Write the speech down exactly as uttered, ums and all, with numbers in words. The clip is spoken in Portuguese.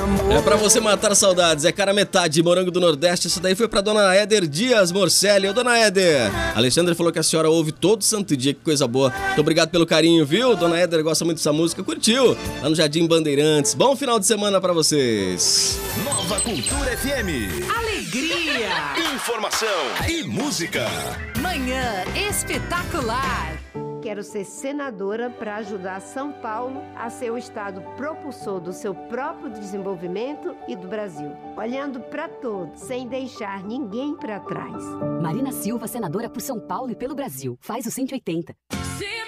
É pra você matar saudades, é cara metade, Morango do Nordeste. Isso daí foi pra dona Éder Dias Morcelli. Ô, dona Éder, Alexandre falou que a senhora ouve todo santo dia, que coisa boa. Muito obrigado pelo carinho, viu? Dona Éder gosta muito dessa música, curtiu? Lá no Jardim Bandeirantes. Bom final de semana pra vocês. Nova Cultura F M. Alegria, informação e música. Manhã espetacular. Quero ser senadora para ajudar São Paulo a ser o estado propulsor do seu próprio desenvolvimento e do Brasil, olhando para todos, sem deixar ninguém para trás. Marina Silva, senadora por São Paulo e pelo Brasil. Faz o cento e oitenta.